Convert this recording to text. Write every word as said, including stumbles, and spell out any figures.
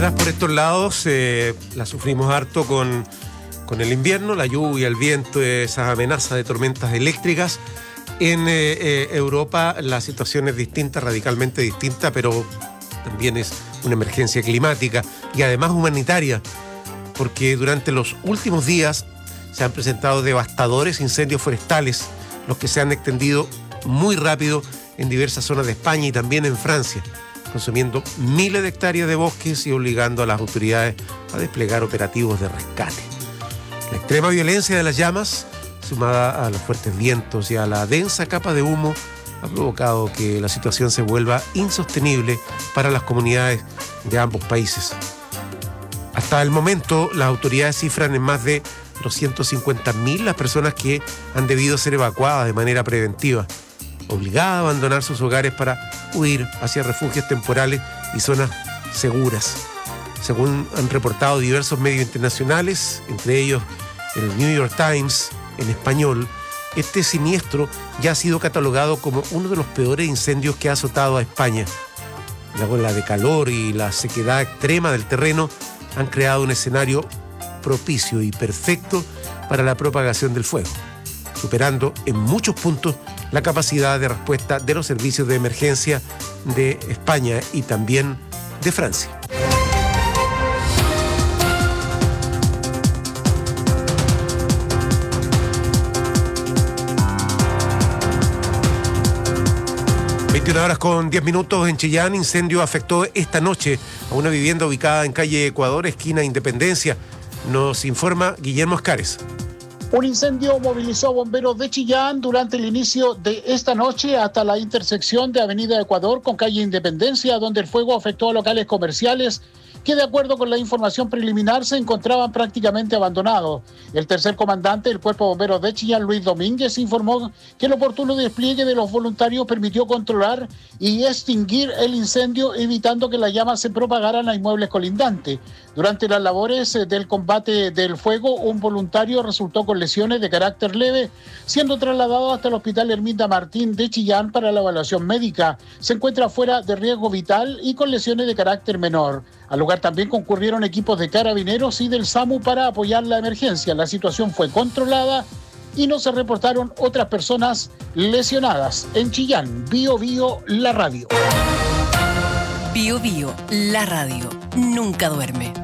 Por estos lados eh, la sufrimos harto con, con el invierno, la lluvia, el viento, esas amenazas de tormentas eléctricas. En eh, eh, Europa la situación es distinta, radicalmente distinta, pero también es una emergencia climática y además humanitaria, porque durante los últimos días se han presentado devastadores incendios forestales, los que se han extendido muy rápido en diversas zonas de España y también en Francia, consumiendo miles de hectáreas de bosques y obligando a las autoridades a desplegar operativos de rescate. La extrema violencia de las llamas, sumada a los fuertes vientos y a la densa capa de humo, ha provocado que la situación se vuelva insostenible para las comunidades de ambos países. Hasta el momento, las autoridades cifran en más de doscientas cincuenta mil las personas que han debido ser evacuadas de manera preventiva, obligadas a abandonar sus hogares para huir hacia refugios temporales y zonas seguras. Según han reportado diversos medios internacionales, entre ellos el New York Times en español, este siniestro ya ha sido catalogado como uno de los peores incendios que ha azotado a España. La ola de calor y la sequedad extrema del terreno han creado un escenario propicio y perfecto para la propagación del fuego, superando en muchos puntos la capacidad de respuesta de los servicios de emergencia de España y también de Francia. veintiuna horas con diez minutos en Chillán. Incendio afectó esta noche a una vivienda ubicada en calle Ecuador, esquina Independencia. Nos informa Guillermo Escares. Un incendio movilizó a bomberos de Chillán durante el inicio de esta noche hasta la intersección de Avenida Ecuador con calle Independencia, donde el fuego afectó a locales comerciales que, de acuerdo con la información preliminar, se encontraban prácticamente abandonados. El tercer comandante del Cuerpo de Bomberos de Chillán, Luis Domínguez, informó que el oportuno despliegue de los voluntarios permitió controlar y extinguir el incendio, evitando que las llamas se propagaran a inmuebles colindantes. Durante las labores del combate del fuego, un voluntario resultó con lesiones de carácter leve, siendo trasladado hasta el Hospital Herminda Martín de Chillán para la evaluación médica. Se encuentra fuera de riesgo vital y con lesiones de carácter menor. Al lugar también concurrieron equipos de carabineros y del SAMU para apoyar la emergencia. La situación fue controlada y no se reportaron otras personas lesionadas. En Chillán, Bio Bio, la radio. Bio Bio, la radio. Nunca duerme.